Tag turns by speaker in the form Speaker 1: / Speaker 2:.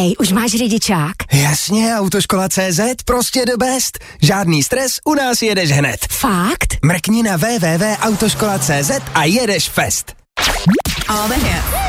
Speaker 1: Hej, už máš řidičák?
Speaker 2: Jasně, Autoškola.cz, prostě the best. Žádný stres, u nás jedeš hned.
Speaker 1: Fakt?
Speaker 2: Mrkni na www.autoškola.cz a jedeš fest.
Speaker 3: All the hits.